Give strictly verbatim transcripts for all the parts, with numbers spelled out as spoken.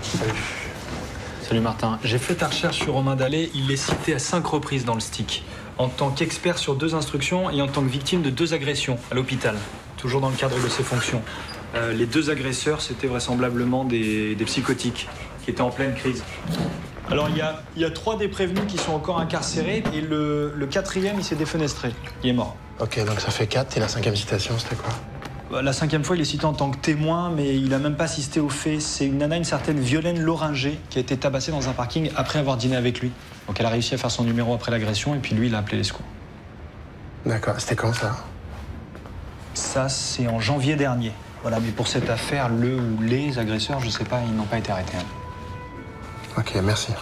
Salut. Salut Martin. J'ai fait ta recherche sur Romain Dallet. Il est cité à cinq reprises dans le stick. En tant qu'expert sur deux instructions et en tant que victime de deux agressions à l'hôpital. Toujours dans le cadre de ses fonctions. Euh, les deux agresseurs, c'était vraisemblablement des, des psychotiques qui étaient en pleine crise. Alors il y a, il y a trois des prévenus qui sont encore incarcérés et le, le quatrième, il s'est défenestré. Il est mort. Ok, donc ça fait quatre. Et la cinquième citation, c'était quoi? La cinquième fois, il est cité en tant que témoin, mais il n'a même pas assisté aux faits. C'est une nana, une certaine Violaine Loringer, qui a été tabassée dans un parking après avoir dîné avec lui. Donc elle a réussi à faire son numéro après l'agression, et puis lui, il a appelé les secours. D'accord, c'était quand ça? Ça, c'est en janvier dernier. Voilà, mais pour cette affaire, le ou les agresseurs, je sais pas, ils n'ont pas été arrêtés. Ok, merci.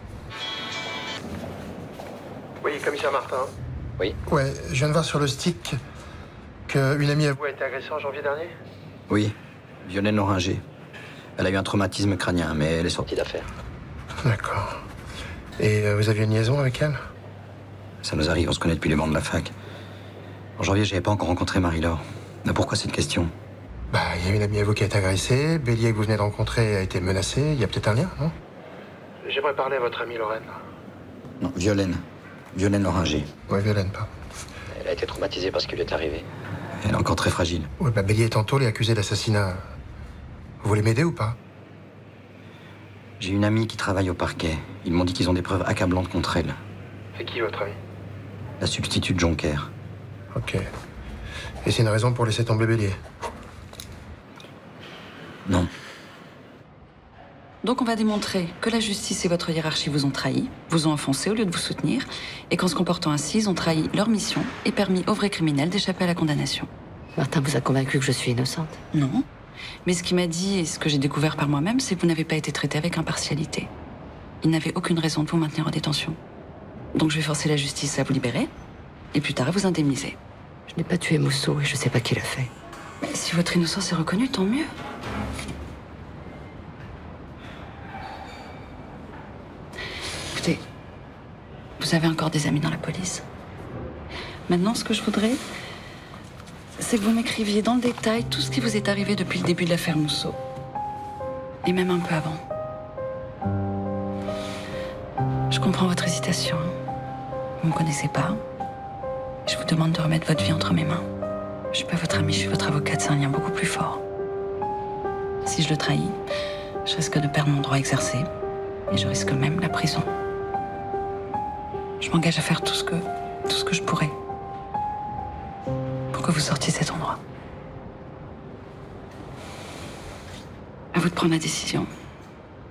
Oui, commissaire Martin. Oui. Ouais, je viens de voir sur le stick qu'une amie à vous Vous a été agressée en janvier dernier? Oui, Violaine Loringer. Elle a eu un traumatisme crânien, mais elle est sortie d'affaire. D'accord. Et euh, vous aviez une liaison avec elle? Ça nous arrive, on se connaît depuis les bancs de la fac. En janvier, j'avais pas encore rencontré Marie-Laure. Mais pourquoi cette question? Bah, il y a une amie à vous qui a été agressée, Bélier que vous venez de rencontrer a été menacé, il y a peut-être un lien, non? J'aimerais parler à votre amie Lorraine. Non, Violaine. Violaine Loringer. Ouais, Violaine, pas. Elle a été traumatisée par ce qui lui est arrivé. Elle est encore très fragile. Ouais, bah, Bélier est en tôle et accusé d'assassinat. Vous voulez m'aider ou pas? J'ai une amie qui travaille au parquet. Ils m'ont dit qu'ils ont des preuves accablantes contre elle. C'est qui votre amie? La substitute de Jonker. Ok. Et c'est une raison pour laisser tomber Bélier? Non. Donc on va démontrer que la justice et votre hiérarchie vous ont trahi, vous ont enfoncé au lieu de vous soutenir, et qu'en se comportant ainsi, ils ont trahi leur mission et permis aux vrais criminels d'échapper à la condamnation. Martin vous a convaincu que je suis innocente? Non. Mais ce qu'il m'a dit et ce que j'ai découvert par moi-même, c'est que vous n'avez pas été traité avec impartialité. Il n'avait aucune raison de vous maintenir en détention. Donc je vais forcer la justice à vous libérer, et plus tard à vous indemniser. Je n'ai pas tué Mousseau et je sais pas qui l'a fait. Mais si votre innocence est reconnue, tant mieux. Écoutez, vous avez encore des amis dans la police. Maintenant, ce que je voudrais, c'est que vous m'écriviez dans le détail tout ce qui vous est arrivé depuis le début de l'affaire Mousseau. Et même un peu avant. Je comprends votre hésitation. Vous me connaissez pas. Je vous demande de remettre votre vie entre mes mains. Je suis pas votre amie, je suis votre avocate, c'est un lien beaucoup plus fort. Si je le trahis, je risque de perdre mon droit à exercer. Et je risque même la prison. Je m'engage à faire tout ce que, tout ce que je pourrai pour que vous sortiez de cet endroit. À vous de prendre la décision.